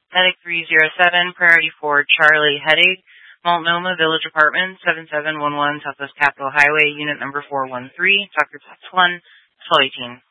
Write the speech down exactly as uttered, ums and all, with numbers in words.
Medic three zero seven, Priority four, Charlie Headache, Multnomah Village Apartments, seven seven one one Southwest Capitol Highway, Unit number four one three, Doctor Plus one, twelve eighteen.